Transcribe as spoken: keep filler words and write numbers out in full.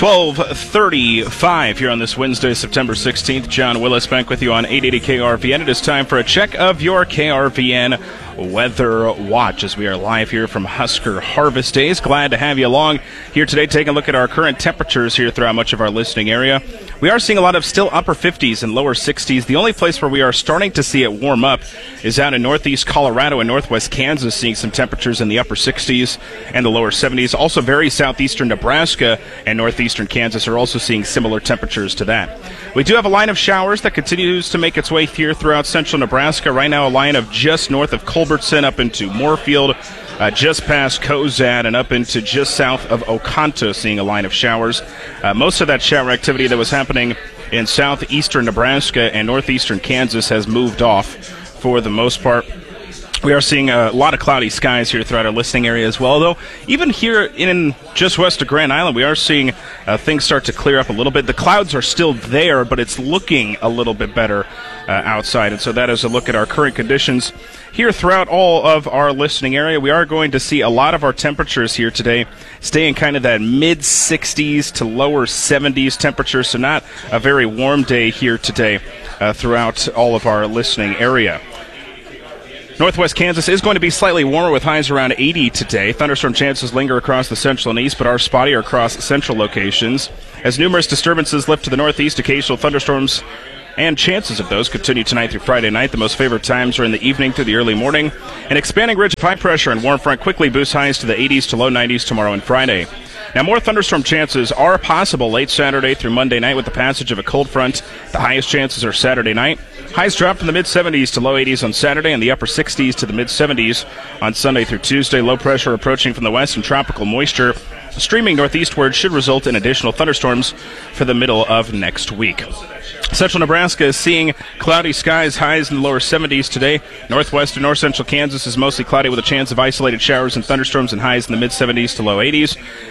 twelve thirty-five here on this Wednesday, September sixteenth. John Willis back with you on eight eighty K R V N. It is time for a check of your K R V N Weather Watch as we are live here from Husker Harvest Days. Glad to have you along here today, taking a look at our current temperatures here throughout much of our listening area. We are seeing a lot of still upper fifties and lower sixties. The only place where we are starting to see it warm up is out in northeast Colorado and northwest Kansas, seeing some temperatures in the upper sixties and the lower seventies. Also very southeastern Nebraska and northeastern Kansas are also seeing similar temperatures to that. We do have a line of showers that continues to make its way here throughout central Nebraska. Right now a line of just north of Culbertson up into Moorfield, uh, just past Cozad and up into just south of Oconto, seeing a line of showers. Uh, most of that shower activity that was happening in southeastern Nebraska and northeastern Kansas has moved off for the most part. We are seeing a lot of cloudy skies here throughout our listening area as well, although even here in just west of Grand Island, we are seeing uh, things start to clear up a little bit. The clouds are still there, but it's looking a little bit better uh, outside, and so that is a look at our current conditions here throughout all of our listening area. We are going to see a lot of our temperatures here today stay in kind of that mid sixties to lower seventies temperatures, so not a very warm day here today uh, throughout all of our listening area. Northwest Kansas is going to be slightly warmer with highs around eighty today. Thunderstorm chances linger across the central and east, but are spottier across central locations. As numerous disturbances lift to the northeast, occasional thunderstorms and chances of those continue tonight through Friday night. The most favored times are in the evening through the early morning. An expanding ridge of high pressure and warm front quickly boosts highs to the eighties to low nineties tomorrow and Friday. Now, more thunderstorm chances are possible late Saturday through Monday night with the passage of a cold front. The highest chances are Saturday night. Highs drop from the mid-seventies to low eighties on Saturday and the upper sixties to the mid-seventies on Sunday through Tuesday. Low pressure approaching from the west and tropical moisture streaming northeastward should result in additional thunderstorms for the middle of next week. Central Nebraska is seeing cloudy skies, highs in the lower seventies today. Northwest and north central Kansas is mostly cloudy with a chance of isolated showers and thunderstorms and highs in the mid-seventies to low eighties.